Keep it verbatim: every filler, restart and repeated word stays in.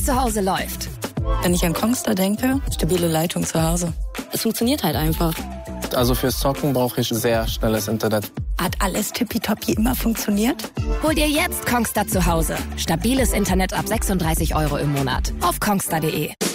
alles zu Hause läuft. Wenn ich an Kongstar denke, stabile Leitung zu Hause. Es funktioniert halt einfach. Also fürs Zocken brauche ich sehr schnelles Internet. Hat alles tippitoppi immer funktioniert? Hol dir jetzt Kongstar zu Hause. Stabiles Internet ab sechsunddreißig Euro im Monat. Auf kongstar punkt de.